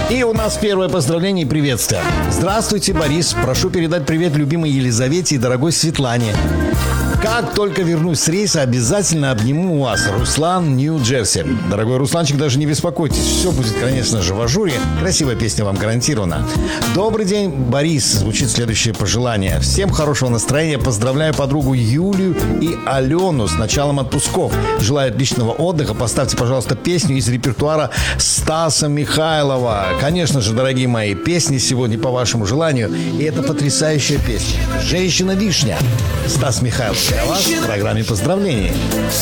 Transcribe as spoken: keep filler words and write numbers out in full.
И у нас первое поздравление и приветствие. Здравствуйте, Борис. Прошу передать привет любимой Елизавете и дорогой Светлане. Как только вернусь с рейса, обязательно обниму вас. Руслан, Нью-Джерси. Дорогой Русланчик, даже не беспокойтесь. Все будет, конечно же, в ажуре. Красивая песня вам гарантирована. Добрый день, Борис. Звучит следующее пожелание. Всем хорошего настроения. Поздравляю подругу Юлию и Алену с началом отпусков. Желаю отличного отдыха. Поставьте, пожалуйста, песню из репертуара Стаса Михайлова. Конечно же, дорогие мои, песни сегодня по вашему желанию. И это потрясающая песня. «Женщина-вишня». Стас Михайлов для вас в программе поздравлений.